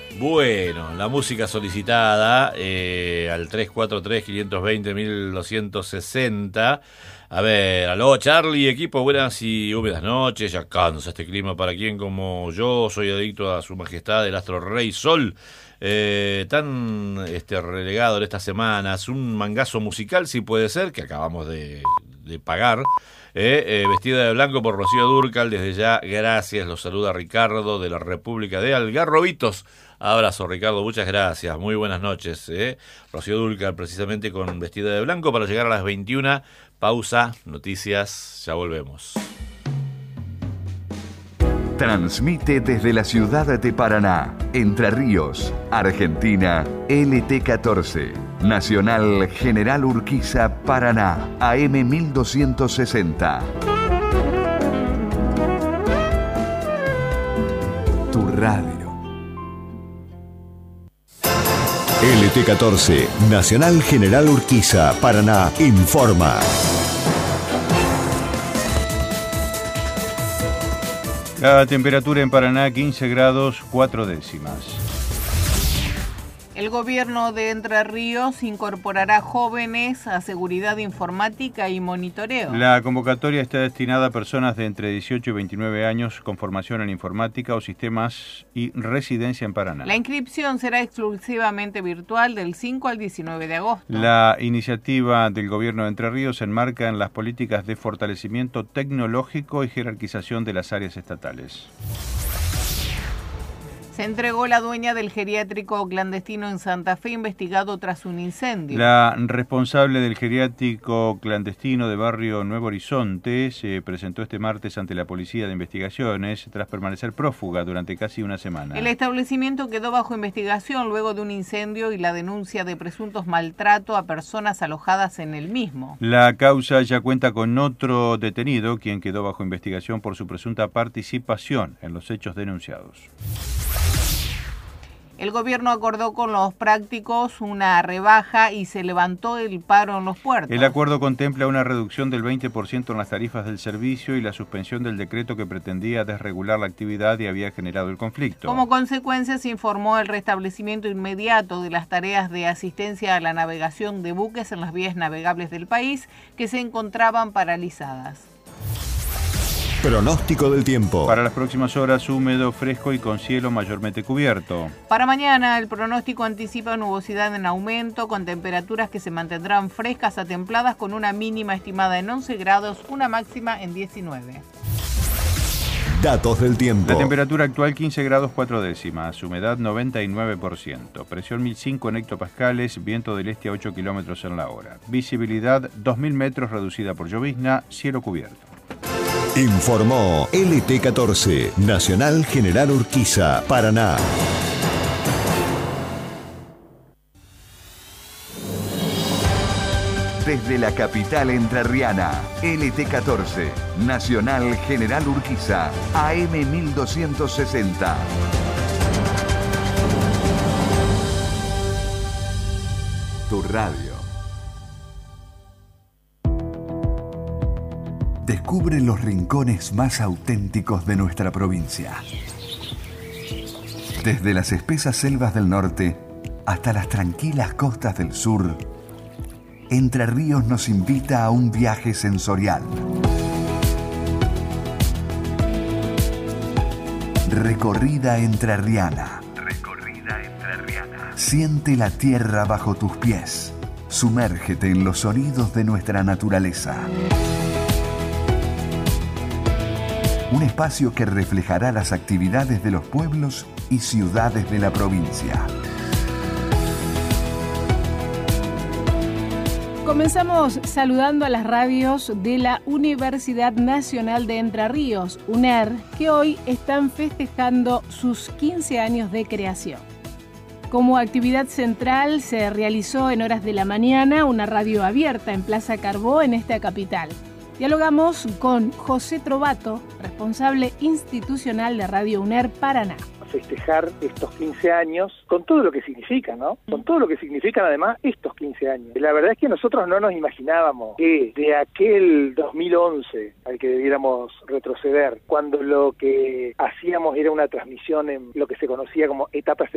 Bueno, la música solicitada al 343-520-1260. A ver, aló Charlie, equipo, buenas y húmedas noches. Ya cansa este clima para quien como yo soy adicto a su majestad el astro rey Sol. Tan relegado en estas semanas, un mangazo musical si puede ser, que acabamos de pagar. Vestida de blanco por Rocío Dúrcal, desde ya gracias, los saluda Ricardo de la República de Algarrobitos. Abrazo Ricardo, muchas gracias, muy buenas noches. Rocío Dúrcal precisamente con Vestida de blanco para llegar a las 21, pausa, noticias, ya volvemos. Transmite desde la ciudad de Paraná, Entre Ríos, Argentina, LT14, Nacional General Urquiza, Paraná, AM 1260. Tu radio. LT14, Nacional General Urquiza, Paraná, informa. La temperatura en Paraná 15 grados 4 décimas. El gobierno de Entre Ríos incorporará jóvenes a seguridad informática y monitoreo. La convocatoria está destinada a personas de entre 18 y 29 años con formación en informática o sistemas y residencia en Paraná. La inscripción será exclusivamente virtual del 5 al 19 de agosto. La iniciativa del gobierno de Entre Ríos se enmarca en las políticas de fortalecimiento tecnológico y jerarquización de las áreas estatales. Se entregó la dueña del geriátrico clandestino en Santa Fe, investigado tras un incendio. La responsable del geriátrico clandestino de barrio Nuevo Horizonte se presentó este martes ante la Policía de Investigaciones tras permanecer prófuga durante casi una semana. El establecimiento quedó bajo investigación luego de un incendio y la denuncia de presuntos maltrato a personas alojadas en el mismo. La causa ya cuenta con otro detenido, quien quedó bajo investigación por su presunta participación en los hechos denunciados. El gobierno acordó con los prácticos una rebaja y se levantó el paro en los puertos. El acuerdo contempla una reducción del 20% en las tarifas del servicio y la suspensión del decreto que pretendía desregular la actividad y había generado el conflicto. Como consecuencia, se informó el restablecimiento inmediato de las tareas de asistencia a la navegación de buques en las vías navegables del país que se encontraban paralizadas. Pronóstico del tiempo. Para las próximas horas, húmedo, fresco y con cielo mayormente cubierto. Para mañana, el pronóstico anticipa nubosidad en aumento, con temperaturas que se mantendrán frescas a templadas, con una mínima estimada en 11 grados, una máxima en 19. Datos del tiempo. La temperatura actual 15 grados 4 décimas, humedad 99%, presión 1005 en hectopascales, viento del este a 8 kilómetros en la hora. Visibilidad 2000 metros reducida por llovizna, cielo cubierto. Informó LT14, Nacional General Urquiza, Paraná. Desde la capital entrerriana, LT14, Nacional General Urquiza, AM 1260. Tu radio. Descubre los rincones más auténticos de nuestra provincia. Desde las espesas selvas del norte hasta las tranquilas costas del sur, Entre Ríos nos invita a un viaje sensorial. Recorrida entrerriana. Siente la tierra bajo tus pies. Sumérgete en los sonidos de nuestra naturaleza. Un espacio que reflejará las actividades de los pueblos y ciudades de la provincia. Comenzamos saludando a las radios de la Universidad Nacional de Entre Ríos, UNER, que hoy están festejando sus 15 años de creación. Como actividad central se realizó en horas de la mañana una radio abierta en Plaza Carbó en esta capital. Dialogamos con José Trovato, responsable institucional de Radio UNER Paraná. Festejar estos 15 años con todo lo que significa, ¿no? Con todo lo que significan además estos 15 años. La verdad es que nosotros no nos imaginábamos que de aquel 2011 al que debiéramos retroceder, cuando lo que hacíamos era una transmisión en lo que se conocía como etapas